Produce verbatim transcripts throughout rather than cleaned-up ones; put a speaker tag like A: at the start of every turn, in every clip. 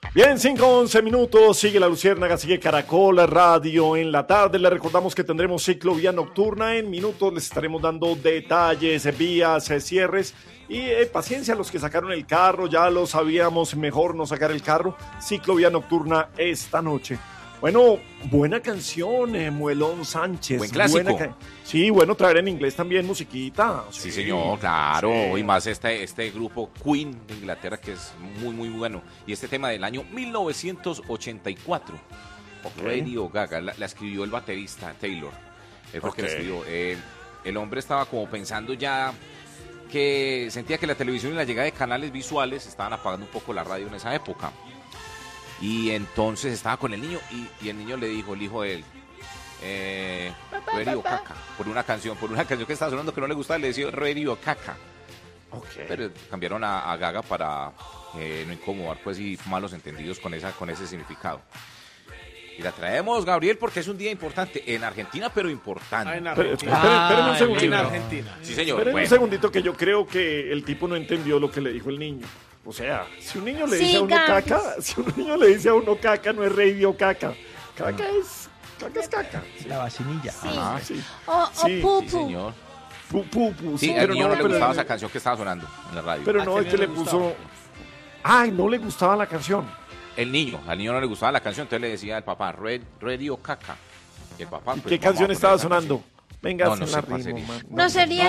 A: Bien, cinco once minutos, sigue La Luciérnaga, sigue Caracol Radio en la tarde. Les recordamos que tendremos ciclovía nocturna. En minutos les estaremos dando detalles, vías, eh, cierres. Y eh, paciencia a los que sacaron el carro, ya lo sabíamos, mejor no sacar el carro. Ciclovía nocturna esta noche. Bueno, buena canción, eh, Muelón Sánchez.
B: Buen clásico.
A: Ca- sí, bueno, traer en inglés también musiquita.
B: Sí,
A: sí
B: señor, claro.
A: Sí.
B: Y más este, este grupo Queen de Inglaterra que es muy, muy bueno. Y este tema del año mil novecientos ochenta y cuatro.
A: Okay.
B: Radio Gaga, la, la escribió el baterista Taylor. Él fue el que la
A: Okay.
B: escribió. Eh, el hombre estaba como pensando ya que sentía que la televisión y la llegada de canales visuales estaban apagando un poco la radio en esa época. Y entonces estaba con el niño y, y el niño le dijo, el hijo de él, eh, Radio Caca, por una canción, por una canción que estaba sonando que no le gustaba, le decía Radio Caca.
A: Okay.
B: Pero cambiaron a, a Gaga para eh, no incomodar pues y malos entendidos con esa con ese significado. Y la traemos, Gabriel, porque es un día importante en Argentina, pero importante.
C: Ah, en
A: Esperen,
C: Argentina.
A: esperen, esperen un
C: Ah,
A: segundito.
C: en Argentina.
B: Sí, señor.
A: Esperen
B: Bueno.
A: un segundito que yo creo que el tipo no entendió lo que le dijo el niño. O sea, si un niño le dice a uno
D: Sigamos.
A: caca, si un niño le dice a uno caca, no es radio caca. Caca es, caca es caca.
E: La vacinilla.
D: Sí.
B: Ajá.
A: Sí.
D: O, o
A: Sí,
D: pupu.
B: Sí, señor.
A: Pu, pu, pu,
B: Sí,
A: pero
B: al niño no, le
A: pero-
B: gustaba esa canción que estaba sonando en la radio.
A: Pero
C: ¿A
A: no,
C: quién
A: es que
C: no
A: le
C: le
A: puso...
C: gustaba?
A: Ay, no le gustaba la canción.
B: El niño, al niño no le gustaba la canción, entonces le decía al papá, Red, Radio Caca. Y el papá,
A: ¿Y
B: pues,
A: qué
B: vamos a
A: canción
B: poner
A: estaba
B: esa
A: sonando?
B: canción.
A: Venga,
B: No, no
A: sin la
B: sé,
A: ritmo,
B: parcería.
A: man.
D: No sería.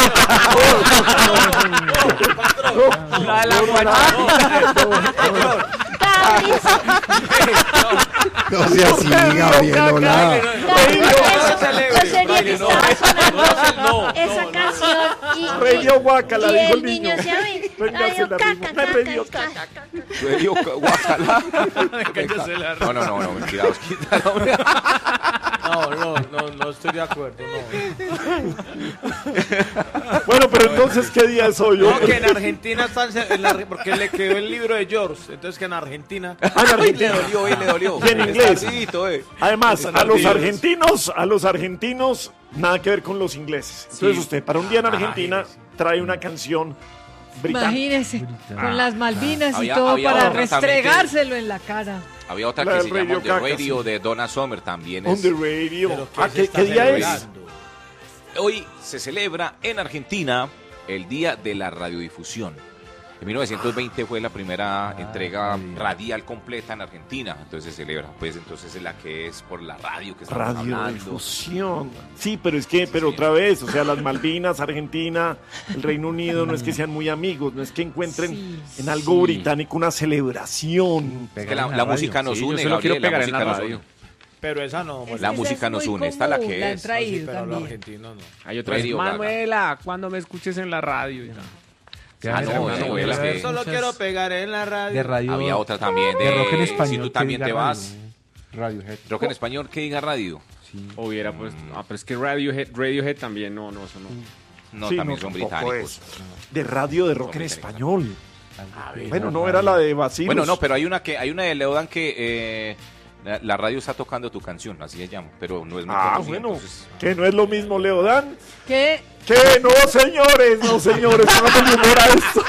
E: La de la guachapa.
D: Cabris.
F: No sea así, Gabriel, hola.
D: Cabris, eso. No sería que
C: no,
D: estaba
C: eso
D: sonando
C: no,
D: esa canción. Y,
A: Radio Guacala,
D: y
A: dijo
D: el
A: el niño.
D: niño se ve.
A: Venga,
D: Radio
A: sin la ritmo.
D: caca,
A: No, Radio
D: caca,
A: caca.
D: caca.
B: Radio Ca- Guacala.
C: Cállese la
B: No, no, no, no, mentira, Osquita, hombre.
C: No, no, no, no estoy de acuerdo, no.
A: Bueno, pero entonces, ¿qué día es hoy?
C: No, que en Argentina están, en la- porque le quedó el libro de George, entonces que en Argentina.
A: Ah, en
B: Le
A: Argentina.
B: dolió, eh, le dolió.
A: Y en inglés.
B: Es tardito, eh.
A: Además,
B: Es
A: a los
B: tardío.
A: argentinos, a los argentinos, nada que ver con los ingleses. Entonces
C: Sí.
A: usted, para un día en
B: Ah,
A: Argentina,
B: imagínese.
A: trae una canción británica.
G: Imagínese, con las Malvinas
B: Había-
G: y todo
B: había
G: para
B: otra también que-
G: restregárselo en la cara.
B: Había otra
A: La
B: que
A: del
B: se llama
A: Radio
B: On the
A: Caca,
B: Radio
A: sí.
B: de Donna Summer también.
A: On
B: Es,
A: the radio.
C: Pero
A: Ah,
C: se
A: ¿qué,
C: está
A: qué día es?
C: celebrando.
B: hoy se celebra en Argentina el Día de la Radiodifusión. En mil novecientos veinte fue la primera entrega radial completa en Argentina, entonces se celebra, pues entonces es la que es por la radio que estamos hablando.
A: Radiodifusión. Sí, pero es que, pero otra vez, o sea, las Malvinas, Argentina, el Reino Unido, no es que sean muy amigos, no es que encuentren
G: Sí,
A: en algo
B: sí.
A: británico una celebración.
B: Es que la, la música nos
E: Sí, yo
B: une,
E: se lo quiero
B: Gabriel, la
E: pegar en la
B: música nos
E: radio.
B: une.
C: Pero esa no.
G: Es
B: La
G: que esa
B: música
G: es
B: nos
G: muy
B: une, esta la
G: común,
B: que
G: la han
B: es.
C: Sí,
G: traído
C: pero los
G: también.
C: argentinos no.
E: Hay otra vez,
B: Radio Gaga.
E: Manuela, cuando me escuches en la radio.
B: Ah, no,
E: Esa
B: esa
E: novela
B: es que-
C: Solo
F: Muchas-
C: quiero pegar en la radio.
F: De radio.
B: Había otra también de,
F: de rock en español.
B: si tú
F: que
B: también
F: diga
B: te
F: radio.
B: vas,
F: Radiohead.
B: rock en español que diga radio.
F: Sí.
E: Hubiera pues, ah, pero es que Radiohead, Radiohead también, no, no, eso no.
B: No,
A: Sí,
B: también
A: no,
B: son
A: tampoco
B: británicos.
A: es. De radio de rock
B: Son
A: en
B: británicos.
A: español.
B: A ver,
A: Bueno, no era la de Basilio.
B: Bueno, no, pero hay una que hay una de Leodan que eh, la, la radio está tocando tu canción, así se llama, pero no es muy
A: Ah,
B: conocida,
A: bueno,
B: entonces-
A: que no es lo mismo, Leodán.
G: ¿Qué?
A: Que no, señores, no, señores, no me humor a esto.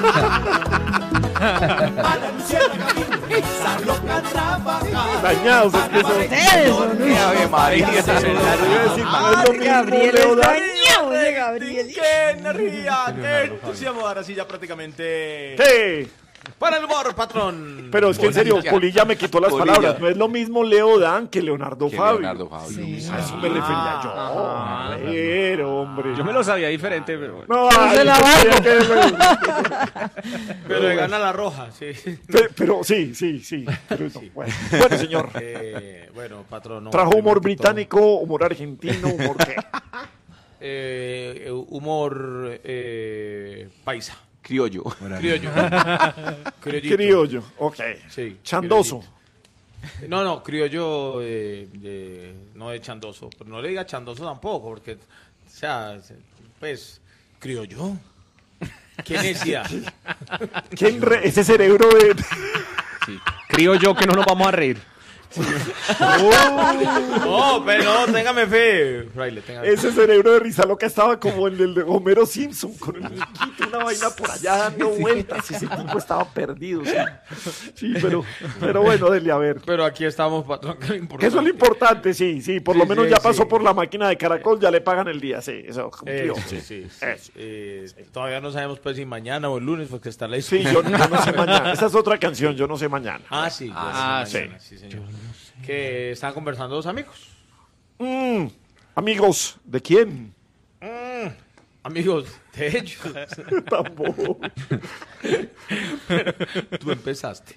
A: Dañados, es que son.
G: Ustedes son
B: ¡Qué Ave María!
A: Iba a decir, no es lo mismo,
G: Gabriel es
A: Leodán.
G: dañado ese Gabriel.
C: ¡Qué energía! ¡Qué entusiasmo! Ahora sí, ya prácticamente.
A: ¿Qué?
C: Para el humor, patrón.
A: Pero es que en serio,
B: Polilla.
A: Polilla me quitó las
B: Polilla.
A: palabras. No es lo mismo Leodán que Leonardo
B: Que
A: Fabio.
B: Leonardo Fabio.
G: Sí.
A: A eso me refería yo. A ver, hombre.
E: Yo me lo sabía diferente, pero bueno.
A: No,
G: Pero
A: ay,
G: se la
A: yo
G: valgo.
A: quería
C: Pero le gana la roja, sí.
A: que- Pe- Pero sí, sí, sí. Pero no, bueno. Bueno, señor.
C: Eh, bueno, patrón. no,
A: Trajo
C: primero
A: humor
C: que todo,
A: británico, humor argentino, humor qué.
C: eh, eh, humor eh, paisa.
B: Criollo.
C: Criollo. Criollito.
A: Criollo, ok.
C: Sí,
A: Chandoso.
C: criollito. No, no, criollo eh, de- no de chandoso. Pero no le diga chandoso tampoco, porque, o sea, pues, criollo. ¿Qué necesidad?
A: ¿Quién re- ese cerebro de.
E: Sí. Creo yo que no nos vamos a reír.
C: No, pero no, téngame fe, fraile, téngame fe.
A: Ese cerebro de risa loca estaba como el del de Homero Simpson, con el muñequito, una vaina por allá dando vueltas. Ese tipo estaba perdido. Sí, sí pero, pero bueno, dele a ver.
C: Pero aquí estamos, patrón, que es lo importante.
A: Que eso es lo importante, sí, sí. Por
C: Sí,
A: lo menos
C: sí,
A: ya
C: sí.
A: pasó por la máquina de Caracol, ya le pagan el día, sí. Eso cumplió.
C: Eh, sí, sí, sí.
A: Eso.
C: Eh, todavía no sabemos pues si mañana o el lunes, porque está la
A: Sí, yo, yo no sé mañana. Esa es otra canción, yo no sé mañana.
C: Ah, sí. yo
B: Ah,
C: sé mañana, sí, señor. Que están conversando dos amigos.
A: Mm, amigos, ¿de quién?
C: Amigos de ellos.
A: Tampoco.
C: Tú empezaste.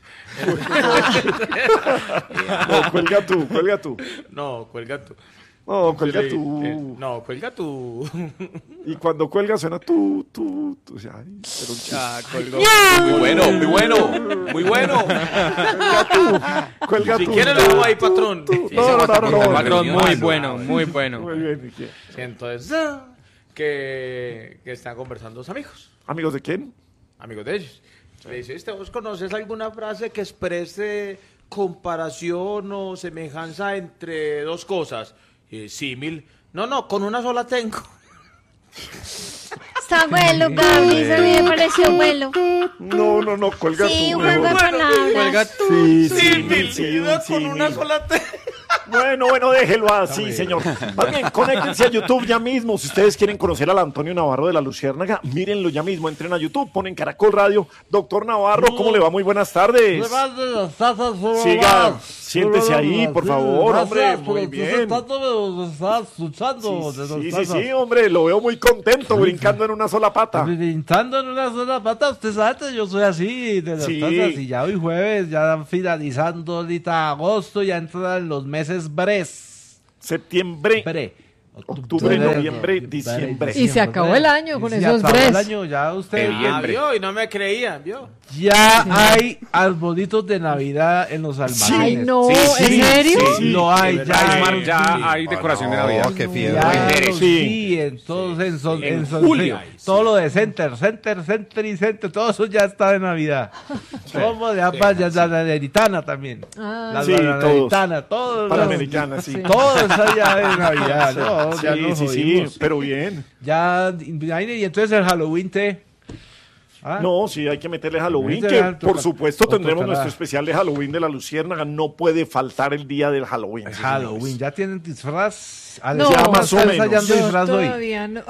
A: No, cuelga tú, cuelga tú.
C: No, cuelga tú.
A: No, cuelga
C: Sí,
A: tú.
C: eh, no, cuelga tú.
A: Y cuando cuelga suena tú, tú, tú. O sea, ay, pero un chiste.
C: Ah, colgó.
B: Muy bueno, muy bueno, muy bueno.
A: Cuelga
C: Si
A: tú.
C: quieres lo hago ahí, patrón.
A: Tú. No, no, no, no, no.
E: Patrón, muy
B: Ay,
E: bueno,
B: ay,
E: muy bueno.
A: Muy bien, ¿y qué?
C: Entonces, ah, que, que están conversando dos amigos.
A: ¿Amigos de quién?
C: Amigos de ellos. Le dice, ¿este, ¿vos conoces alguna frase que exprese comparación o semejanza entre dos cosas? Eh, símil. No, no, con una sola tengo.
D: Está bueno, Gaby, eso a mí me pareció bueno.
A: No, no, no, cuelga
D: Sí,
A: tú.
D: un juego de
A: mejor.
D: palabras.
A: Sí, sí,
C: Símil,
A: sí,
C: sí,
A: un
C: con una
A: símil.
C: sola tengo.
A: Bueno, bueno, déjelo así, señor. Más bien, conéctense a YouTube ya mismo. Si ustedes quieren conocer al Antonio Navarro de la Luciérnaga, mírenlo ya mismo. Entren a YouTube, ponen Caracol Radio. Doctor Navarro, ¿cómo le va? Muy buenas tardes. Siga, siéntese ahí, por favor, hombre. Muy bien. Sí, sí, sí, hombre, lo veo muy contento, brincando en una sola pata.
H: Brincando en una sola pata, usted sabe, yo soy así, de las
A: Sí.
H: tazas, y ya hoy jueves, ya finalizando ahorita agosto, ya entran los meses bres.
A: Septiembre,
H: Bre.
A: octubre, noviembre, diciembre.
G: Y se acabó el año con
H: Y se
G: esos
H: acabó el
G: bres.
H: año, ya usted,
C: Ah, vio, y no me creían, vio.
H: ya hay arbolitos de Navidad en los almacenes.
G: Ay, no,
B: Sí, sí,
G: ¿en serio?
A: sí.
H: Lo hay,
C: De
H: ya
C: verdad.
H: hay.
E: Ya hay decoración de Navidad.
F: qué
H: Ya
F: fiebre.
H: los
A: Sí.
H: sí, en todos, en, son,
B: En
H: en son-
B: julio.
H: sí, todo lo de Center, Center, Center y Center, todo eso ya está de Navidad. Como de ambas, ya la napolitana también.
G: Ah.
H: La
A: Sí,
H: napolitana, todo.
A: Panamericana, sí.
H: Todo eso ya de Navidad, ¿no? Ya
A: Sí,
H: nos
A: sí, sí,
H: jodimos.
A: pero bien.
H: Ya, y entonces el Halloween te... ¿Ah?
A: No, sí, hay que meterle Halloween,
H: Ese
A: que
H: era otro
A: por
H: ca-
A: supuesto
H: otro
A: tendremos
H: canal.
A: nuestro especial de Halloween de la Luciérnaga. No puede faltar el día del Halloween. sí,
H: Halloween,
A: señores.
H: ya tienen disfraz. Ah,
G: No,
H: ya
A: más o
H: están
A: menos.
H: ensayando
G: Yo
H: disfraz hoy.
G: todavía no.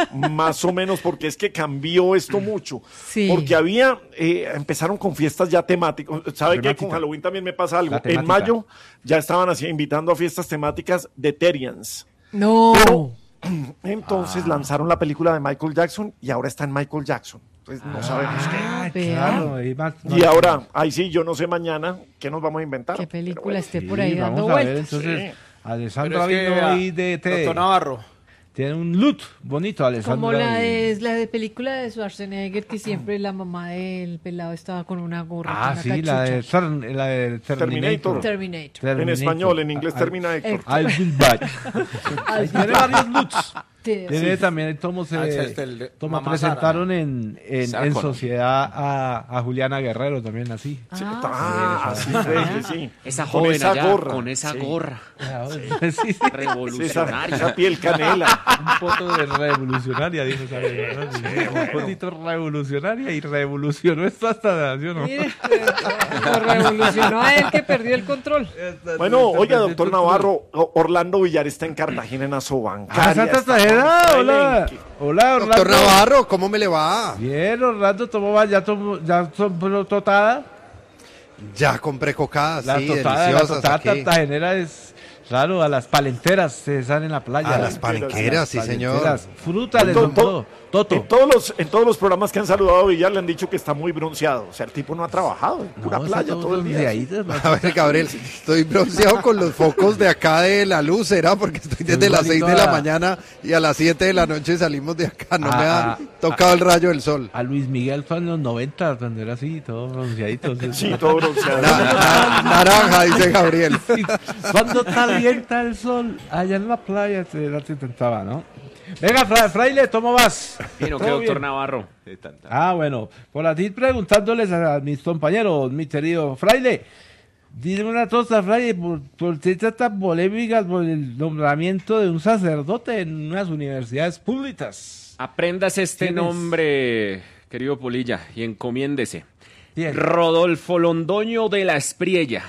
A: Más o menos, porque es que cambió esto mucho.
G: Sí.
A: Porque había, eh, empezaron con fiestas ya temáticas. ¿Sabe qué?
H: Temática.
A: Con Halloween también me pasa algo.
H: La
A: En
H: temática.
A: mayo ya estaban así invitando a fiestas temáticas de Terians.
G: No.
A: Pero entonces lanzaron la película de Michael Jackson y ahora está en Michael Jackson. Entonces no sabemos qué.
H: Ah,
G: Vea.
H: claro, y más-
A: Y ahora, ahí sí, yo no sé mañana qué nos vamos a inventar.
G: Qué
A: Pero
G: película
A: bueno.
G: esté
H: Sí,
G: por ahí dando
H: vamos a ver,
G: vueltas.
H: entonces,
A: Sí.
H: Alessandra
C: Pero es que,
H: vino
C: ah,
H: ahí de té.
C: Doctor Navarro.
H: Tiene un look bonito, Alessandra.
G: Como la
H: y-
G: de, la de película de Schwarzenegger, que siempre la mamá del pelado estaba con una gorra.
H: Ah,
G: con
H: sí,
G: una
H: la de,
G: cachucha.
H: Ter- la de
A: Terminator.
H: Terminator.
G: Terminator.
A: En español, en inglés
H: Ah,
A: termina Héctor.
H: I'll be back. Tiene varios looks.
G: Sí,
H: Tiene también, Tomo, se,
C: Ah, ese es el de
H: Tomo
C: Mamá
H: presentaron en, en,
B: Sarah
H: en
B: Connor.
H: sociedad a, a Juliana Guerrero también, así.
A: Sí,
G: Ah,
A: ah, así fue, que sí.
E: Esa
A: Con
E: joven
A: esa
E: allá,
A: gorra.
E: con esa
A: Sí.
E: gorra
H: Sí, sí.
A: Sí, esa,
E: revolucionaria.
A: esa piel canela.
H: Un foto de revolucionaria, dijo esa vieja, ¿no? Sí, un fotito revolucionaria y revolucionó esto hasta ¿sí o no?
G: mire, lo revolucionó a él que perdió el control.
A: Bueno, oiga, doctor Navarro, O- Orlando Villar está en Cartagena en
H: Ah,
A: Asobancaria.
H: Santa
A: está
H: Tajera,
A: con
H: hola.
A: Palenque.
H: Hola, Orlando.
F: Doctor Navarro, ¿cómo me le va?
H: Bien, Orlando, tomó va- ya tomó, ya tomó totada.
F: Ya compré cocadas,
H: La
F: sí,
H: totada, la
F: deliciosas
H: totada
F: aquí.
H: cartagenera es, claro, a las palenteras se salen en la playa.
F: A las palenqueras, sí, señor.
H: Palenqueras, fruta, les
A: To-
H: son
A: to-
H: todo. Toto.
A: En todos, los, en todos los programas que han saludado a Villar le han dicho que está muy bronceado. O sea, el tipo no ha trabajado, en pura
H: No, está
A: playa todo el día.
H: bronceadito, ¿no?
F: A ver, Gabriel, estoy bronceado con los focos de acá de la luz, ¿será? Porque estoy desde
H: Es
F: las seis de
H: bonito
F: la
H: a-
F: mañana y a las siete de la noche salimos de acá. No me
H: Ah,
F: ha tocado el rayo del sol.
H: A Luis Miguel fue en los noventa, cuando era así, todo bronceadito.
A: Sí, todo bronceado.
F: Na- na- naranja, dice Gabriel.
H: Cuando calienta el sol, allá en la playa se la intentaba, ¿no? Venga, fra- fraile, ¿cómo vas?
E: Vino que
H: ¿Todo
E: doctor
H: bien?
E: Navarro.
H: Ah, bueno, por aquí preguntándoles a mis compañeros, mi querido fraile, Dime una cosa, Fray, ¿por, por qué tan polémicas por el nombramiento de un sacerdote en unas universidades públicas?
E: Aprendas este
H: ¿Quién es?
E: nombre, querido Polilla, y encomiéndese.
H: Bien.
E: Rodolfo Londoño de la Espriella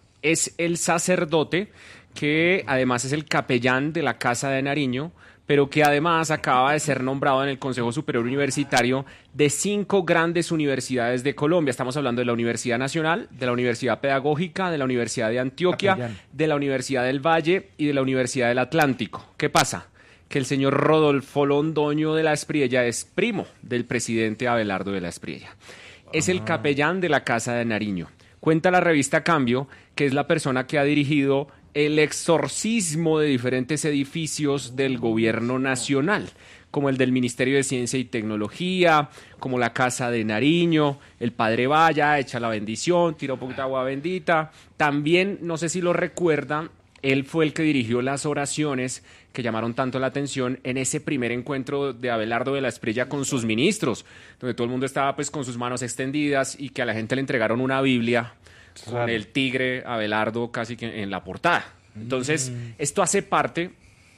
E: es el sacerdote que además es el capellán de la Casa de Nariño, pero que además acaba de ser nombrado en el Consejo Superior Universitario de cinco grandes universidades de Colombia. Estamos hablando de la Universidad Nacional, de la Universidad Pedagógica, de la Universidad de Antioquia,
H: Capellán.
E: de la Universidad del Valle y de la Universidad del Atlántico. ¿Qué pasa? Que el señor Rodolfo Londoño de la Espriella es primo del presidente Abelardo de la Espriella. Es el capellán de la Casa de Nariño. Cuenta la revista Cambio que es la persona que ha dirigido el exorcismo de diferentes edificios del gobierno nacional, como el del Ministerio de Ciencia y Tecnología, como la Casa de Nariño, el Padre Vaya, echa la bendición, tira un poquito de agua bendita. También, no sé si lo recuerdan, él fue el que dirigió las oraciones que llamaron tanto la atención en ese primer encuentro de Abelardo de la Espriella con sus ministros, donde todo el mundo estaba pues con sus manos extendidas y que a la gente le entregaron una Biblia con
H: Claro.
E: el tigre Abelardo casi que en la portada. Entonces, esto hace parte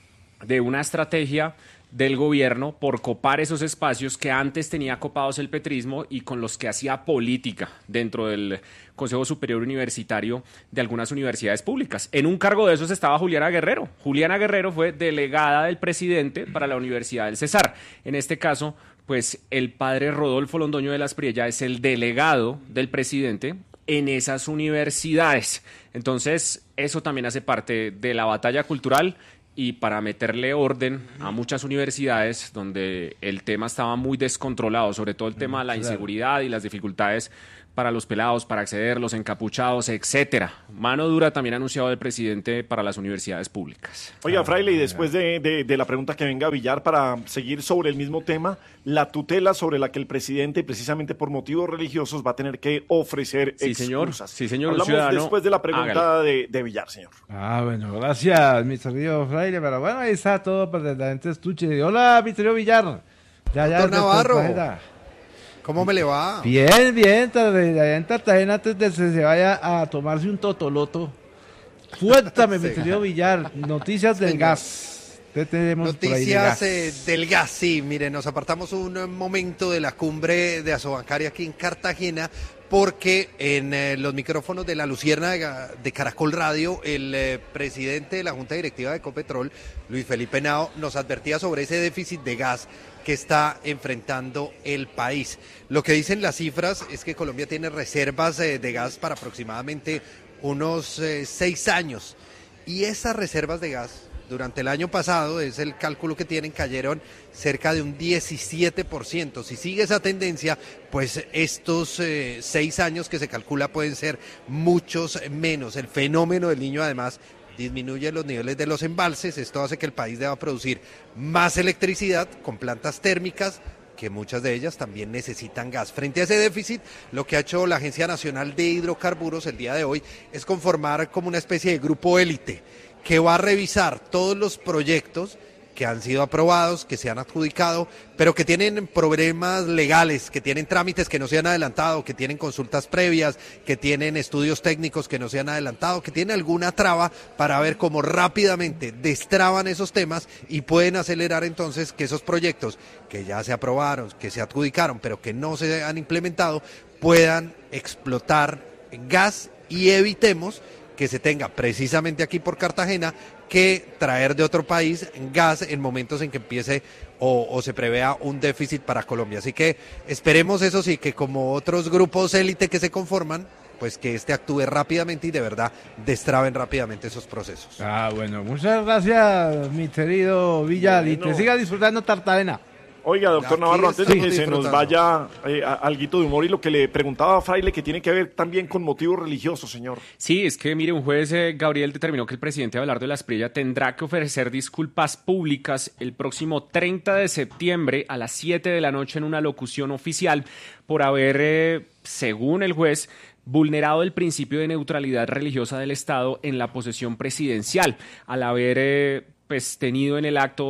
E: de una estrategia del gobierno por copar esos espacios que antes tenía copados el petrismo y con los que hacía política dentro del Consejo Superior Universitario de algunas universidades públicas. En un cargo de esos estaba Juliana Guerrero. Juliana Guerrero fue delegada del presidente para la Universidad del Cesar. En este caso, pues el padre Rodolfo Londoño de la Espriella es el delegado del presidente en esas universidades. Entonces, eso también hace parte de la batalla cultural y para meterle orden a muchas universidades donde el tema estaba muy descontrolado, sobre todo el tema de la inseguridad y las dificultades para los pelados, para acceder, los encapuchados, etcétera. Mano dura también ha anunciado el presidente para las universidades públicas.
A: Oiga, Fraile, y después de, de, de la pregunta que venga Villar para seguir sobre el mismo tema, la tutela sobre la que el presidente, precisamente por motivos religiosos, va a tener que ofrecer
E: Sí, señor.
A: excusas.
E: Sí, señor,
A: Hablamos
E: ciudadano.
A: después de la pregunta de, de Villar, señor.
H: Ah, bueno, gracias, mi querido Fraile, pero bueno, ahí está todo para la gente estuche. Hola, mi querido Villar. Ya, ya,
F: Doctor
H: desde
F: Navarro.
H: Cartagena.
F: ¿Cómo me le va?
H: Bien, bien, tarde- allá en Cartagena antes de que se vaya a tomarse un totoloto. Cuéntame, mi
F: Sí.
H: querido Villar, noticias del
F: Señor.
H: gas. ¿Qué tenemos por ahí de
F: Noticias
H: gas?
F: eh, del gas, sí, miren, nos apartamos un eh, momento de la cumbre de Asobancaria aquí en Cartagena porque en eh, los micrófonos de la Luciérnaga de Caracol Radio, el eh, presidente de la Junta Directiva de Ecopetrol, Luis Felipe Henao, nos advertía sobre ese déficit de gas que está enfrentando el país. Lo que dicen las cifras es que Colombia tiene reservas eh, de gas para aproximadamente unos eh, seis años y esas reservas de gas durante el año pasado, es el cálculo que tienen, cayeron cerca de un diecisiete por ciento. Si sigue esa tendencia, pues estos eh, seis años que se calcula pueden ser muchos menos. El fenómeno del Niño, además, disminuye los niveles de los embalses. Esto hace que el país deba producir más electricidad con plantas térmicas, que muchas de ellas también necesitan gas. Frente a ese déficit, lo que ha hecho la Agencia Nacional de Hidrocarburos el día de hoy es conformar como una especie de grupo élite que va a revisar todos los proyectos que han sido aprobados, que se han adjudicado, pero que tienen problemas legales, que tienen trámites que no se han adelantado, que tienen consultas previas, que tienen estudios técnicos que no se han adelantado, que tienen alguna traba para ver cómo rápidamente destraban esos temas y pueden acelerar entonces que esos proyectos que ya se aprobaron, que se adjudicaron, pero que no se han implementado, puedan explotar gas y evitemos que se tenga precisamente aquí por Cartagena que traer de otro país gas en momentos en que empiece o, o se prevea un déficit para Colombia. Así que esperemos eso sí, que como otros grupos élite que se conforman, pues que este actúe rápidamente y de verdad destraben rápidamente esos procesos.
H: Ah, bueno, muchas gracias, mi querido Villar, y
A: Bueno.
H: te siga disfrutando Cartagena.
A: Oiga, doctor
F: Aquí
A: Navarro, antes de que
F: estamos
A: se nos
F: disfrutando.
A: vaya eh, a- alguito de humor y lo que le preguntaba a Fraile, que tiene que ver también con motivos religiosos, señor.
E: Sí, es que mire, un juez, eh, Gabriel, determinó que el presidente Abelardo de la Espriella tendrá que ofrecer disculpas públicas el próximo treinta de septiembre a las siete de la noche en una locución oficial por haber, eh, según el juez, vulnerado el principio de neutralidad religiosa del Estado en la posesión presidencial, al haber eh, pues, tenido en el acto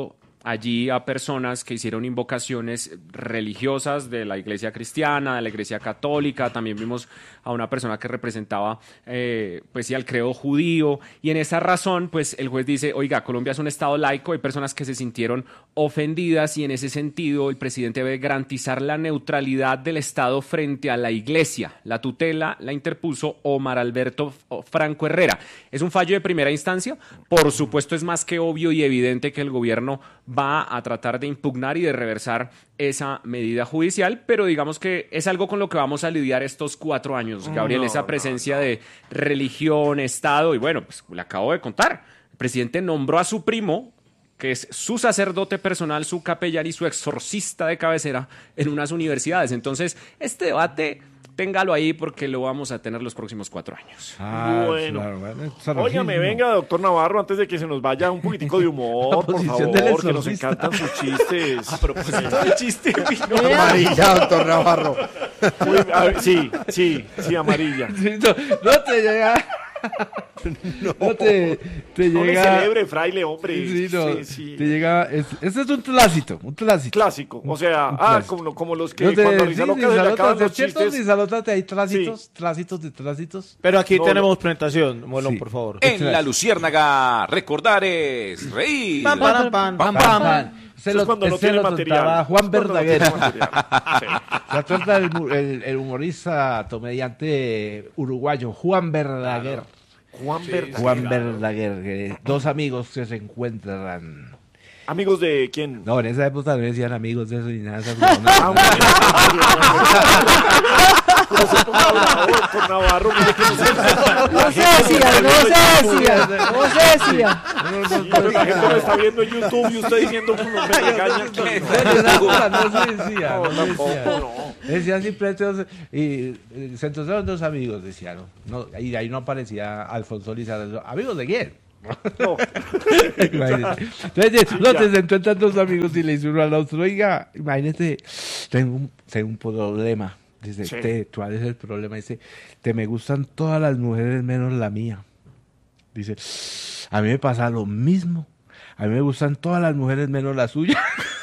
E: allí a personas que hicieron invocaciones religiosas de la iglesia cristiana, de la iglesia católica. También vimos a una persona que representaba eh, pues sí, al credo judío, y en esa razón pues el juez dice, oiga, Colombia es un estado laico, hay personas que se sintieron ofendidas y en ese sentido el presidente debe garantizar la neutralidad del Estado frente a la iglesia. La tutela la interpuso Omar Alberto Franco Herrera. Es un fallo de primera instancia, por supuesto es más que obvio y evidente que el gobierno va a tratar de impugnar y de reversar esa medida judicial, pero digamos que es algo con lo que vamos a lidiar estos cuatro años, Gabriel,
A: No,
E: esa presencia
A: no, no.
E: de religión, Estado, y bueno, pues le acabo de contar, el presidente nombró a su primo, que es su sacerdote personal, su capellán y su exorcista de cabecera en unas universidades. Entonces, este debate, téngalo ahí porque lo vamos a tener los próximos cuatro años.
H: Ah,
A: Bueno.
H: claro, bueno, exorcismo.
A: Óigame, venga, doctor Navarro, antes de que se nos vaya un poquitico de humor,
H: La
A: por
H: posición del
A: favor, que nos
H: exorcista.
A: encantan sus chistes. A propósito de chiste,
F: Amarilla, doctor Navarro.
A: Uy, a ver, sí, sí, sí, amarilla.
H: Sí, no, no te llega. No, te, te
A: No le
H: llega.
A: celebre, fraile, hombre.
H: Sí, no,
A: Sí, sí.
H: te llega. Es, este es un clásico, un clásico.
A: Clásico, o sea,
H: Un
A: ah,
H: clásico.
A: como, como los que
H: No te-
A: cuando
H: sí,
A: Rizaloca
H: sí,
A: se le
H: Salótate,
A: acaban los
H: ¿cierto?
A: chistes.
H: Sí, Salótate, hay trásitos, trásitos de trásitos.
C: Pero aquí
A: No,
C: tenemos presentación, Molón,
H: Sí.
C: por favor.
B: En La Luciérnaga, recordar es reír.
C: Pam, pam, pam, pam,
H: Pam,
C: pam.
H: pam. Se
A: Eso
H: lo,
A: es cuando no
H: ese
A: tiene
H: lo
A: material.
H: contaba Juan
A: Eso es cuando no
H: Verdaguer.
A: tiene material. Sí.
H: Se trata del mu- el, el humorista, comediante uruguayo, Juan Verdaguer.
A: Juan Verdaguer.
H: Juan Verdaguer, que dos amigos que se encuentran.
A: ¿Amigos de quién?
H: No, en esa época no decían amigos de eso ni nada. esas
A: Ah,
H: cosas.
A: bueno. Pero se ponga bravo, doctor Navarro, mire que no se-
G: No se decía, no se decía, no se decía.
A: Sí, pero la gente lo está viendo en YouTube y usted diciendo que no me regaña aquí.
H: No, en esa época no se decía.
A: No,
H: No, se
A: tampoco,
H: decía.
A: no.
H: Decían simplemente dos, y eh, se encontraron dos amigos, decían, ¿no? No, y ahí no aparecía Alfonso Lizardo. ¿Amigos de quién?
A: No.
H: Imagínate. Entonces, no, se encuentran dos amigos y le dice uno al otro, oiga, imagínate, tengo un, tengo un problema. Dice,
A: Sí.
H: te, ¿cuál es el problema? Dice, te me gustan todas las mujeres menos la mía. Dice, a mí me pasa lo mismo. A mí me gustan todas las mujeres menos la suya.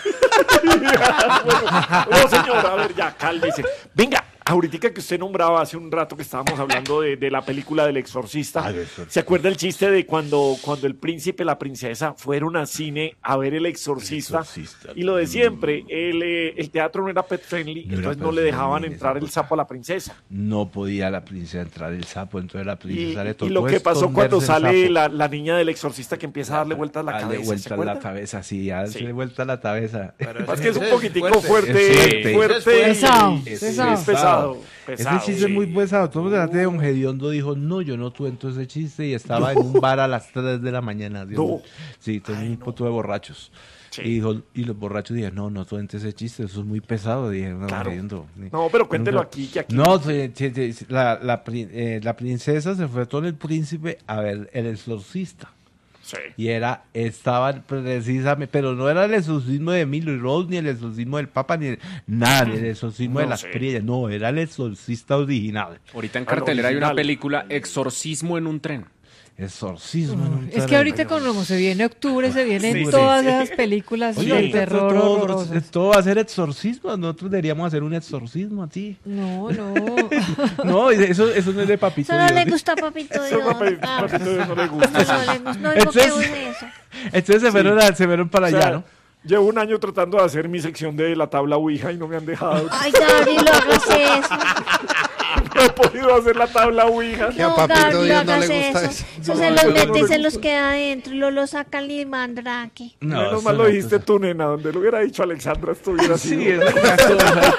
A: Bueno, no, señor, a ver, ya, cálmese. Venga, ahorita que usted nombraba hace un rato que estábamos hablando de, de la película del Exorcista,
H: Ah, el Exorcista.
A: ¿se acuerda el chiste de cuando, cuando el príncipe y la princesa fueron a cine a ver el Exorcista?
H: El Exorcista.
A: Y lo de siempre, el, eh, el teatro no era pet friendly,
H: No era
A: entonces no
H: pet
A: le dejaban
H: friendly en
A: entrar
H: esa
A: el sapo a la princesa.
H: No podía la princesa entrar el sapo, entonces la
A: Y,
H: princesa le
A: y
H: tocó
A: lo que pasó cuando
H: esconderse el
A: sale
H: sapo.
A: la, la niña del Exorcista que empieza a darle vueltas a la
H: Darle
A: cabeza, ¿se
H: vuelta a
A: acuerda?
H: la cabeza, sí, darle
A: Sí.
H: vuelta a la cabeza.
C: Pero
A: Es que es un
C: ese
A: poquitico fuerte,
H: Es fuerte.
A: fuerte,
C: Ese es
G: pesado,
A: y-
H: Es
G: pesado.
A: es pesado, pesado,
H: Ese chiste es
A: sí.
H: muy pesado. Todo delante de Don Gediondo dijo, no, yo no tuve ese chiste y estaba en un bar a las tres de la mañana. Dijo,
A: No.
H: Sí, tenía un poco de borrachos.
A: Sí.
H: Y, dijo, y los borrachos dijeron, no, no tuve ese chiste, eso es muy pesado. Dije, no,
A: Claro.
H: Gediondo.
A: No, pero cuéntelo
H: Nunca-
A: aquí, que aquí.
H: No, sí, sí, sí, la, la, pri- eh, la princesa se fue con el príncipe a ver El Exorcista.
A: Sí.
H: Y era, estaba precisamente, pero no era el exorcismo de Emilio Rose, ni el exorcismo del Papa, ni el- nada, ni el exorcismo
A: No
H: de las
A: sé.
H: priellas, no, era el exorcista original.
E: Ahorita en
A: Al
E: cartelera hay una
A: original.
E: película, Exorcismo en un tren.
H: Exorcismo. en un
G: Es que
H: tren.
G: ahorita como se viene octubre, se vienen
A: Sí, sí,
G: todas
A: sí.
G: esas películas
H: Oye,
G: de
H: ahorita
G: terror
H: todo,
G: horrorosas.
H: todo va a ser exorcismo, nosotros deberíamos hacer un exorcismo así.
G: No, no.
H: No, eso, eso no es de papito.
D: Solo le
H: Dios.
D: gusta a Papito
A: Eso
D: Dios.
A: a Papi-
D: Ah,
A: Papito Dios no le gusta.
D: no le gusta. No
H: Entonces-
D: invoquemos eso.
H: Entonces se fueron, a- se fueron para
A: O sea,
H: allá, ¿no?
A: llevo un año tratando de hacer mi sección de la tabla Ouija y no me han dejado.
D: Ay, Gabriel, no hagas eso.
A: No he podido hacer la tabla Ouija.
F: Que a
D: No,
F: Papito
D: Gabriel, no
F: Dios no
D: hagas
F: le gusta
D: eso.
F: eso.
D: Eso
A: No,
D: se
A: eso
D: los
A: no
D: mete y
A: le
D: se los
A: gusta.
D: queda adentro y lo, lo saca el limandraque.
H: No,
A: Menos
H: eso
A: mal lo
H: no,
A: dijiste
H: eso-
A: tú, nena. Donde lo hubiera dicho Alexandra estuviera así.
H: Sí, es una cosa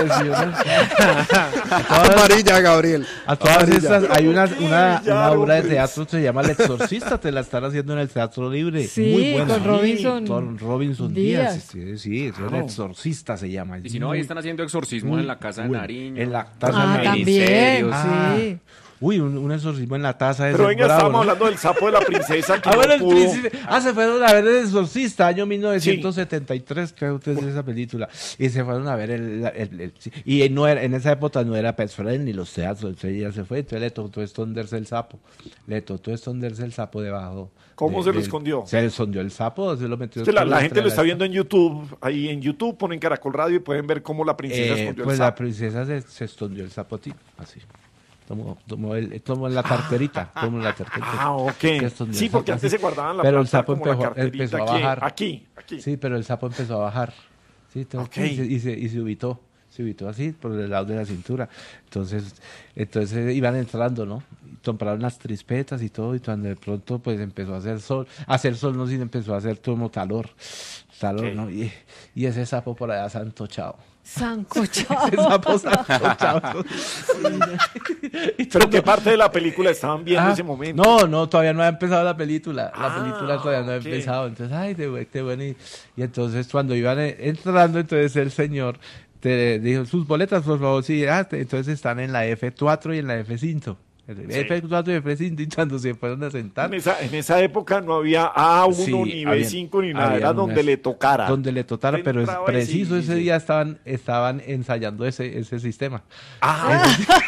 H: parecida.
F: Amarilla, Gabriel.
H: A todas
A: Amarilla.
H: estas, hay una, una,
A: Ya,
H: una obra de
A: hombres.
H: teatro que se llama El Exorcista, te la están haciendo en el Teatro Libre.
G: Sí,
H: Muy buena.
G: con Robinson
H: Con Robinson Díaz.
G: Díaz.
H: Sí, sí, es El Exorcista se llama.
E: Y si no, ahí están haciendo exorcismos en la casa de
H: Uy,
E: Nariño.
H: en la casa
G: Ah,
H: de
G: también,
E: Ministerios.
H: Ah,
G: sí.
H: Uy, un, un exorcismo en la taza.
A: Pero venga,
H: bravo,
A: estábamos
H: ¿no?
A: hablando del sapo de la princesa. Que
H: Ah,
A: no
H: bueno, el
A: pudo-
H: príncipe. Ah, se fueron a ver El Exorcista, año mil novecientos setenta y tres, creo que es esa película. Y se fueron a ver el... el- el- sí. Y no era, en esa época no era Pet Friend ni los teatros, entonces ya se fue, entonces le tocó esconderse el sapo. Le tocó esconderse el sapo debajo.
A: ¿Cómo
H: de-
A: se lo
H: del-
A: escondió?
H: Se le escondió el sapo, se lo metió...
A: Es que la,
H: por
A: la
H: entre
A: gente lo está
H: la-
A: viendo en YouTube. Ahí en YouTube ponen Caracol Radio y pueden ver cómo la princesa
H: Eh,
A: escondió
H: pues
A: el
H: la
A: sapo.
H: princesa se, se escondió el zapotín, así. Tomó, tomó, el, tomó la carterita, tomó la carterita.
A: Ah, ok.
H: Se escondió
A: Sí,
H: el
A: porque
H: sapo
A: antes
H: así.
A: se guardaban la
H: Pero el
A: plata
H: sapo
A: como la
H: empezó,
A: carterita
H: empezó a
A: aquí,
H: bajar.
A: aquí, aquí.
H: Sí, pero el sapo empezó a bajar. Sí, todo-
A: Ok.
H: y, se, y, se, y se ubicó. Se ubicó así, por el lado de la cintura. Entonces, entonces iban entrando, ¿no? Y compraron las trispetas y todo, y cuando de pronto pues empezó a hacer sol, a hacer sol no, sino empezó a hacer como calor, calor,
A: Ok.
H: ¿no? Y, y ese sapo por allá santochado.
G: Sancochado.
H: Ese sapo santochado. Y
A: Pero
H: todo-
A: qué parte de la película estaban viendo en
H: Ah,
A: ese momento.
H: No, no, todavía no ha empezado la película. La
A: Ah,
H: película todavía no ha
A: ok.
H: empezado. Entonces, ay, de buen- de bueno. Y, y entonces cuando iban eh, entrando, entonces el señor te dijo, sus boletas, por favor, sí. Ah, te- entonces están en la F cuatro y en la F cinco. F cuatro y F cinco, y cuando se fueron a sentar.
A: En esa, en esa época no había A uno,
H: Sí,
A: ni
H: habían-
A: B cinco, ni nada.
H: habían
A: Era donde
H: unas-
A: le tocara.
H: Donde le tocara, pero es
A: Entraba y
H: preciso
A: sí,
H: ese
A: sí.
H: día estaban, estaban ensayando ese, ese sistema.
A: Ah,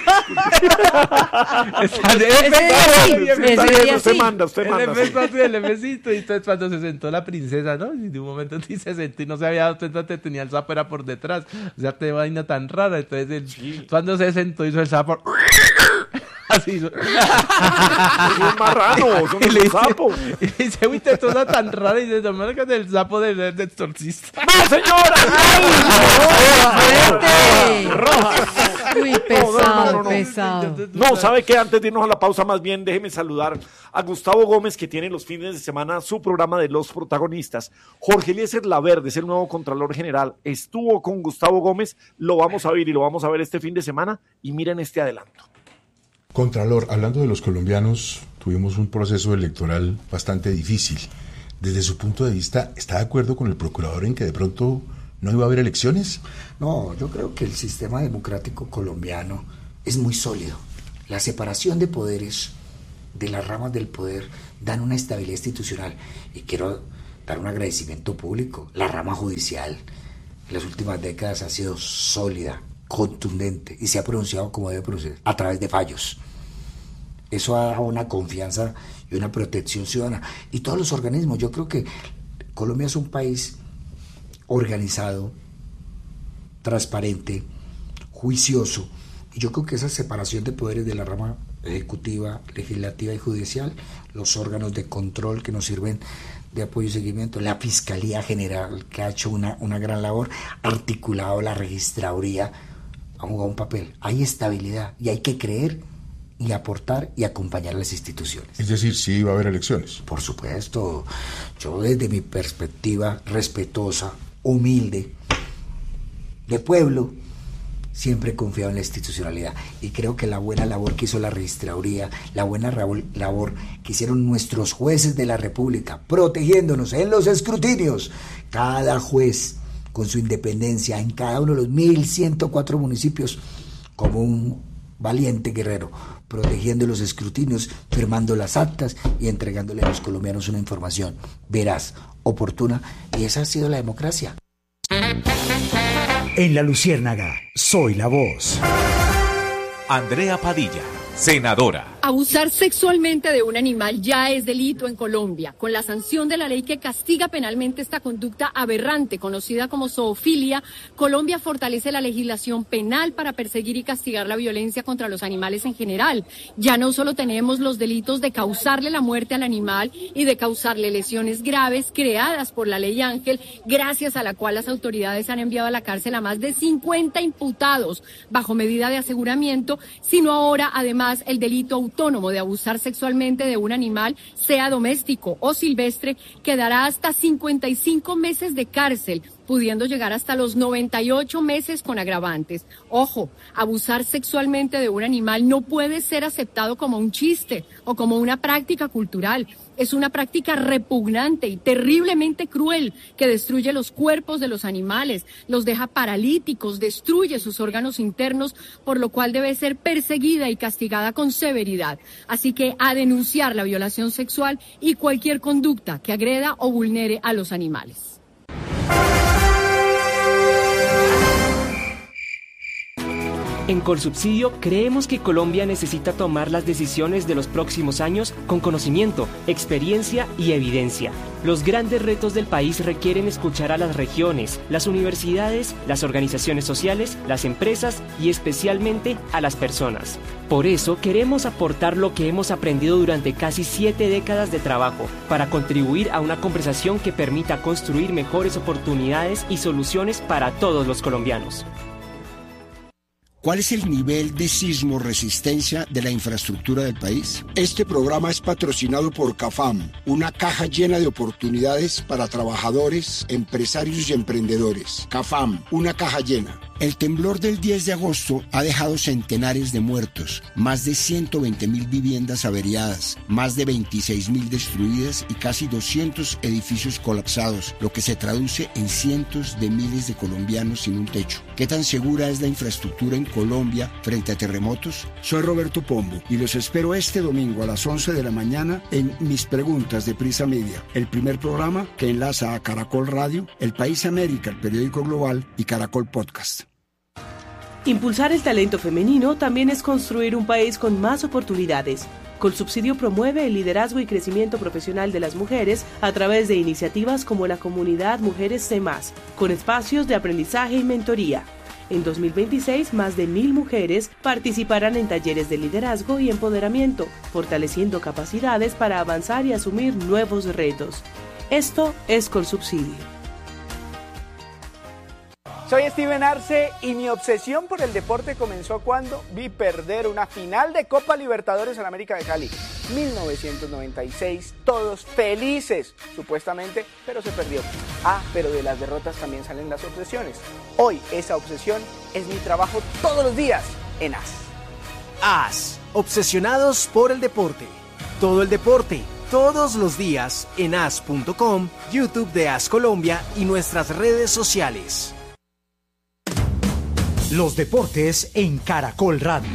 H: Están-
G: Ese día sí,
A: está
G: ese
A: bien,
G: día
A: usted
G: sí.
A: manda, usted
H: El
A: manda. sí.
H: F cuatro y el F cinco, y entonces cuando se sentó la princesa, ¿no? Y de un momento sí se sentó y no se había dado cuenta que tenía el sapo era por detrás. O sea, te vaina tan rara. Entonces, el-
A: Sí.
H: cuando se sentó hizo el sapo. Así hizo.
A: Es un marrano, es un
H: Y le dice-
A: sapo.
H: Y le dice, uy, te cosa tan rara. Y dice, no me digas del sapo del del exorcista.
A: ¡No, señora!
G: ¡Fuerte! Uy, pesado,
A: no, no.
G: pesado.
A: No, ¿sabe qué? Antes de irnos a la pausa, más bien déjeme saludar a Gustavo Gómez, que tiene los fines de semana su programa de Los Protagonistas. Jorge Eliezer Laverde es el nuevo Contralor General. Estuvo con Gustavo Gómez, lo vamos a ver y lo vamos a ver este fin de semana. Y miren este adelanto.
I: Contralor, hablando de los colombianos, tuvimos un proceso electoral bastante difícil. Desde su punto de vista, ¿está de acuerdo con el procurador en que de pronto no iba a haber elecciones?
J: No, yo creo que el sistema democrático colombiano es muy sólido. La separación de poderes, de las ramas del poder, dan una estabilidad institucional. Y quiero dar un agradecimiento público. La rama judicial en las últimas décadas ha sido sólida, contundente y se ha pronunciado como debe pronunciar, a través de fallos. Eso ha dado una confianza y una protección ciudadana. Y todos los organismos, yo creo que Colombia es un país organizado, transparente, juicioso, y yo creo que esa separación de poderes de la rama ejecutiva, legislativa y judicial, los órganos de control que nos sirven de apoyo y seguimiento, la Fiscalía General que ha hecho una, una gran labor, articulado la registraduría, ha jugado un papel. Hay estabilidad y hay que creer y aportar y acompañar a las instituciones.
I: Es decir, sí iba a haber elecciones.
J: Por supuesto, yo desde mi perspectiva respetuosa, humilde, de pueblo, siempre he confiado en la institucionalidad y creo que la buena labor que hizo la registraduría, la buena labor que hicieron nuestros jueces de la República, protegiéndonos en los escrutinios, cada juez con su independencia en cada uno de los mil ciento cuatro municipios, como un valiente guerrero, protegiendo los escrutinios, firmando las actas y entregándole a los colombianos una información veraz, oportuna, y esa ha sido la democracia.
K: En La Luciérnaga, soy la voz.
L: Andrea Padilla, senadora.
M: Abusar sexualmente de un animal ya es delito en Colombia, con la sanción de la ley que castiga penalmente esta conducta aberrante, conocida como zoofilia. Colombia fortalece la legislación penal para perseguir y castigar la violencia contra los animales en general. Ya no solo tenemos los delitos de causarle la muerte al animal y de causarle lesiones graves creadas por la ley Ángel, gracias a la cual las autoridades han enviado a la cárcel a más de cincuenta imputados bajo medida de aseguramiento, sino ahora además el delito autónomo de abusar sexualmente de un animal, sea doméstico o silvestre, que dará hasta cincuenta y cinco meses de cárcel pudiendo llegar hasta los noventa y ocho meses con agravantes. Ojo, abusar sexualmente de un animal no puede ser aceptado como un chiste o como una práctica cultural. Es una práctica repugnante y terriblemente cruel que destruye los cuerpos de los animales, los deja paralíticos, destruye sus órganos internos, por lo cual debe ser perseguida y castigada con severidad. Así que a denunciar la violación sexual y cualquier conducta que agreda o vulnere a los animales.
N: En Colsubsidio creemos que Colombia necesita tomar las decisiones de los próximos años con conocimiento, experiencia y evidencia. Los grandes retos del país requieren escuchar a las regiones, las universidades, las organizaciones sociales, las empresas y especialmente a las personas. Por eso queremos aportar lo que hemos aprendido durante casi siete décadas de trabajo para contribuir a una conversación que permita construir mejores oportunidades y soluciones para todos los colombianos.
O: ¿Cuál es el nivel de sismo resistencia de la infraestructura del país? Este programa es patrocinado por CAFAM, una caja llena de oportunidades para trabajadores, empresarios y emprendedores. CAFAM, una caja llena. El temblor del diez de agosto ha dejado centenares de muertos, más de ciento veinte mil viviendas averiadas, más de veintiséis mil destruidas y casi doscientos edificios colapsados, lo que se traduce en cientos de miles de colombianos sin un techo. ¿Qué tan segura es la infraestructura en Colombia frente a terremotos? Soy Roberto Pombo y los espero este domingo a las once de la mañana en Mis Preguntas de Prisa Media, el primer programa que enlaza a Caracol Radio, El País América, el periódico global y Caracol Podcast.
P: Impulsar el talento femenino también es construir un país con más oportunidades. Colsubsidio promueve el liderazgo y crecimiento profesional de las mujeres a través de iniciativas como la comunidad Mujeres C más, con espacios de aprendizaje y mentoría. En dos mil veintiséis, más de mil mujeres participarán en talleres de liderazgo y empoderamiento, fortaleciendo capacidades para avanzar y asumir nuevos retos. Esto es Colsubsidio.
Q: Soy Steven Arce y mi obsesión por el deporte comenzó cuando vi perder una final de Copa Libertadores al América de Cali. mil novecientos noventa y seis, todos felices, supuestamente, pero se perdió. Ah, pero de las derrotas también salen las obsesiones. Hoy esa obsesión es mi trabajo todos los días en A S.
R: A S, obsesionados por el deporte. Todo el deporte, todos los días en A S punto com, YouTube de A S Colombia y nuestras redes sociales.
K: Los deportes en Caracol Radio.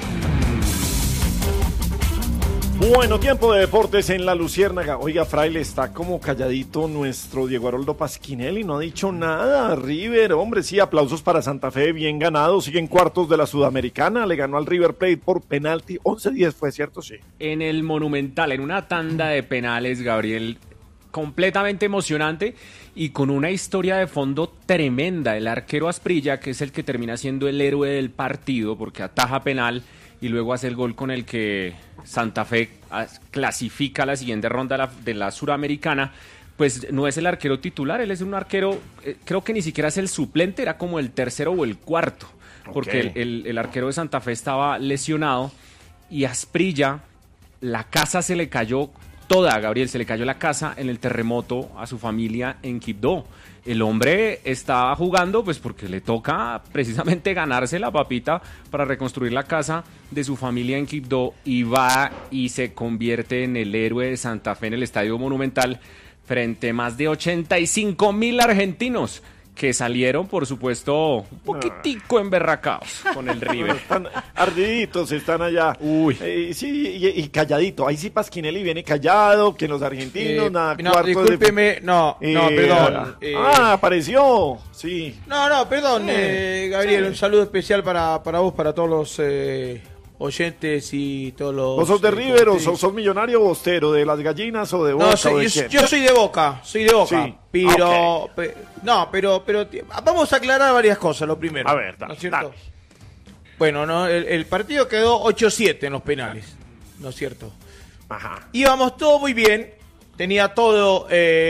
A: Bueno, tiempo de deportes en la Luciérnaga. Oiga, Fraile, está como calladito nuestro Diego Haroldo Pasquinelli, no ha dicho nada. River, hombre, sí, aplausos para Santa Fe, bien ganado, sigue en cuartos de la Sudamericana, le ganó al River Plate por penalti, once diez fue, ¿cierto? Sí.
E: En el Monumental, en una tanda de penales, Gabriel, completamente emocionante y con una historia de fondo tremenda. El arquero Asprilla, que es el que termina siendo el héroe del partido porque ataja penal y luego hace el gol con el que Santa Fe clasifica a la siguiente ronda de la, de la Suramericana, pues no es el arquero titular, él es un arquero, eh, creo que ni siquiera es el suplente, era como el tercero o el cuarto, porque okay. el, el, el arquero de Santa Fe estaba lesionado y Asprilla, la casa se le cayó toda, Gabriel, se le cayó la casa en el terremoto a su familia en Quibdó. El hombre está jugando pues porque le toca precisamente ganarse la papita para reconstruir la casa de su familia en Quibdó y va y se convierte en el héroe de Santa Fe en el Estadio Monumental frente a más de ochenta y cinco mil argentinos que salieron, por supuesto, un poquitico emberracados con el River.
A: Están ardiditos, están allá. Uy. Eh, sí, y, y calladito. Ahí sí Pasquinelli viene callado, que los argentinos, eh, nada.
C: No, discúlpeme, de... no,
A: eh,
C: no, perdón.
A: Eh, ah, apareció, sí.
C: No, no, perdón, eh, Gabriel, sí. Un saludo especial para, para vos, para todos los... Eh... oyentes y todos los...
A: ¿Vos sos de River o sos, sos millonario bostero? ¿De las gallinas o de Boca?
C: No, soy,
A: o de
C: yo,
A: quién?
C: yo soy de Boca, soy de Boca.
A: Sí.
C: Pero,
A: okay.
C: pe, no, pero, pero vamos a aclarar varias cosas, lo primero.
A: A ver, dale,
C: ¿no es cierto?
A: dale.
C: Bueno, no, el, el partido quedó ocho siete en los penales, ¿no es cierto?
A: Ajá.
C: Íbamos todo muy bien, tenía todo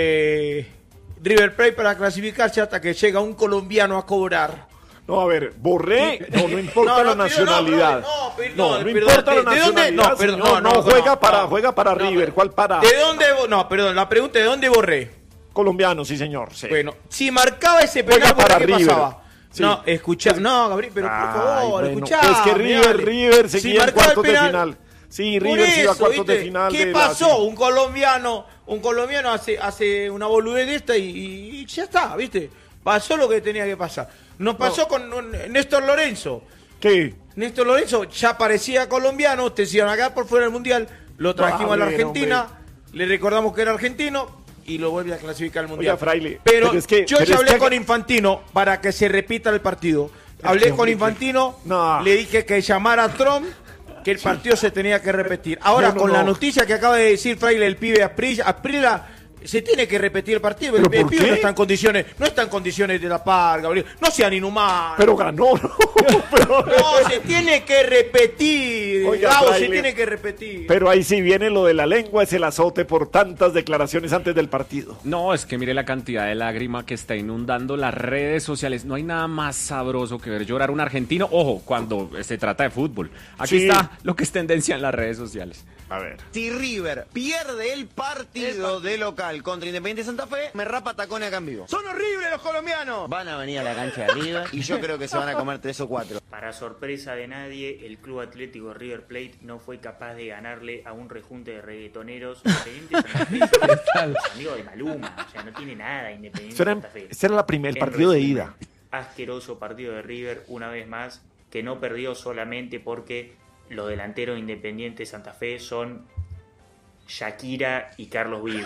C: eh, River Plate para clasificarse hasta que llega un colombiano a cobrar.
A: No, a ver, Borré, no, no importa no, no, la nacionalidad. No, perdón, no, no
C: perdón,
A: importa
C: ¿de,
A: la
C: ¿de
A: nacionalidad.
C: dónde? No, perdón,
A: no, no,
C: no,
A: juega
C: no,
A: para,
C: no,
A: juega para
C: no,
A: River, ¿cuál para?
C: ¿De dónde? No, perdón, la pregunta, ¿de dónde Borré?
A: Colombiano, sí, señor. Sí.
C: Bueno, si marcaba ese penal,
A: para
C: ¿qué
A: River.
C: pasaba?
A: Sí.
C: No, escuchá, no, Gabriel, pero por
A: Ay,
C: favor,
A: bueno,
C: escuchá.
A: Es que River,
C: dale.
A: River
C: Si
A: seguía en
C: marcaba el
A: cuartos de
C: penal-
A: final. Sí,
C: Por
A: River se iba a
C: eso,
A: cuartos de
C: ¿viste?
A: final.
C: ¿Qué
A: de
C: pasó?
A: La...
C: Un colombiano, un colombiano hace, hace una boludez de esta y, y ya está, ¿viste? Pasó lo que tenía que pasar. Nos pasó no. con un, Néstor Lorenzo.
A: ¿Qué?
C: Néstor Lorenzo ya parecía colombiano, ustedes se iban acá por fuera del Mundial, lo trajimos no, a la Argentina, hombre. Le recordamos que era argentino y lo vuelve a clasificar al Mundial.
A: Oiga, Fraile,
C: pero,
A: pero es que,
C: yo
A: pero
C: ya
A: es
C: hablé
A: que...
C: con Infantino para que se repita el partido. Hablé con Infantino, no. le dije que llamara a Trump, que el partido se tenía que repetir. Ahora, no, no, con no. la noticia que acaba de decir Fraile, el pibe Asprilla, Asprilla se tiene que repetir el partido. El, el pibe no está en condiciones, no está en condiciones de la par, Gabriel. No sean inhumanos.
A: Pero ganó, ¿no?
C: Pero... No, se tiene que repetir. Oiga, Gabo, Fraile, se tiene que repetir.
A: Pero ahí sí viene lo de la lengua, es el azote por tantas declaraciones antes del partido.
E: No, es que mire la cantidad de lágrima que está inundando las redes sociales. No hay nada más sabroso que ver llorar a un argentino. Ojo, cuando se trata de fútbol. Aquí sí. está lo que es tendencia en las redes sociales.
A: A ver.
S: Si River pierde el partido de local contra Independiente Santa Fe, me rapa tacones acá en vivo. ¡Son horribles los colombianos! Van a venir a la cancha de River y yo creo que se van a comer tres o cuatro.
T: Para sorpresa de nadie, el Club Atlético River Plate no fue capaz de ganarle a un rejunte de reggaetoneros. Independiente Santa Fe son los amigos de Maluma, o sea, no tiene nada Independiente
A: Era,
T: Santa Fe.
A: Este era la primer partido
T: resumen,
A: de ida.
T: Asqueroso partido de River, una vez más, que no perdió solamente porque los delanteros Independiente Santa Fe son Shakira y Carlos Vives.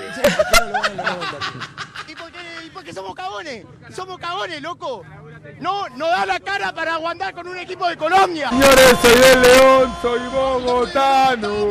S: ¿Y por qué, y por qué somos cagones? Somos cagones, loco. No, no da la cara para aguantar con un equipo de Colombia.
H: Señores, soy del León, soy bogotano.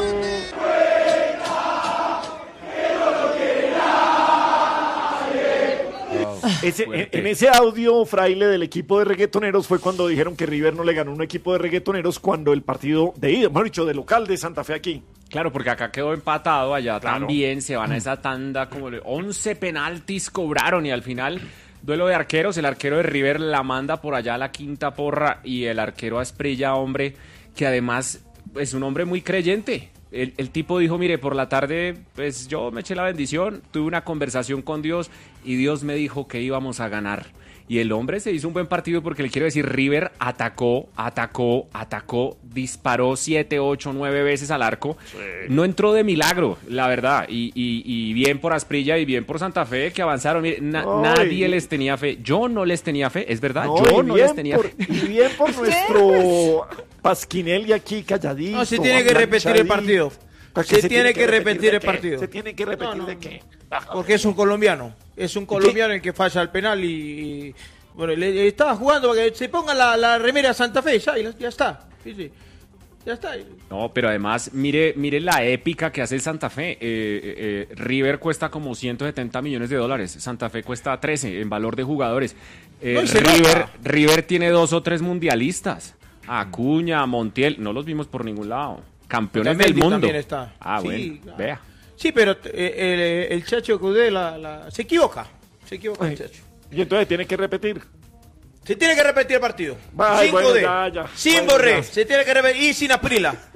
A: Ese, en, en ese audio, Fraile, del equipo de reggaetoneros fue cuando dijeron que River no le ganó un equipo de reggaetoneros cuando el partido de ida, mejor dicho, de local de Santa Fe aquí.
E: Claro, porque acá quedó empatado, allá claro. también se van a esa tanda, como once penaltis cobraron y al final duelo de arqueros, el arquero de River la manda por allá a la quinta porra y el arquero Asprilla, hombre, que además es un hombre muy creyente. El, el tipo dijo, mire, por la tarde, pues yo me eché la bendición, tuve una conversación con Dios y Dios me dijo que íbamos a ganar. Y el hombre se hizo un buen partido porque le quiero decir, River atacó, atacó, atacó, disparó siete, ocho, nueve veces al arco. Sí. No entró de milagro, la verdad. Y, y, y bien por Asprilla y bien por Santa Fe que avanzaron. Mire, na, nadie les tenía fe. Yo no les tenía fe, es verdad.
A: No,
E: yo no les tenía
A: por,
E: fe.
A: Y bien por nuestro Pasquinelli aquí calladito.
C: No, se tiene que repetir el partido. Se, se tiene que repetir el partido.
A: ¿Se tiene que repetir
C: no, no,
A: de qué?
C: Porque es un colombiano. Es un colombiano el que falla el penal y... y bueno, le, le estaba jugando para que se ponga la, la remera Santa Fe, ya, ya está. Sí, sí. Ya está.
E: No, pero además, mire, mire la épica que hace el Santa Fe. Eh, eh, River cuesta como ciento setenta millones de dólares. Santa Fe cuesta trece en valor de jugadores. Eh, no, River, River tiene dos o tres mundialistas. Acuña, Montiel, no los vimos por ningún lado. Campeones del mundo.
C: También está.
E: Ah,
C: sí,
E: bueno, claro. Vea.
C: Sí, pero eh, el, el Chacho Cudé la, la, se equivoca. Se equivoca Ay. el Chacho.
A: Y entonces tiene que repetir.
C: Se tiene que repetir el partido.
A: Ay,
C: sin
A: bueno,
C: Cudé,
A: ya, ya.
C: sin
A: bueno,
C: Borré,
A: ya.
C: se tiene que repetir y sin Asprilla.